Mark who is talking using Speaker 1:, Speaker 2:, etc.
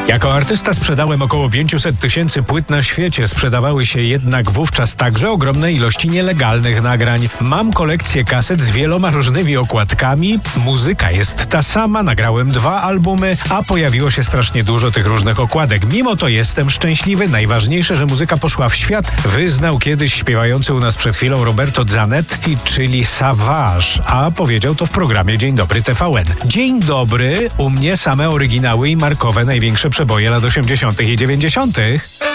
Speaker 1: Jako artysta sprzedałem około 500 000 płyt na świecie. Sprzedawały się jednak wówczas także ogromne ilości nielegalnych nagrań. Mam kolekcję kaset z wieloma różnymi okładkami. Muzyka jest ta sama, nagrałem 2 albumy, a pojawiło się strasznie dużo tych różnych okładek. Mimo to jestem szczęśliwy. Najważniejsze, że muzyka poszła w świat, wyznał kiedyś śpiewający u nas przed chwilą Roberto Zanetti, czyli Savage, a powiedział to w programie Dzień Dobry TVN. Dzień dobry, u mnie same oryginały i markowe największe przeboje lat 80. i 90.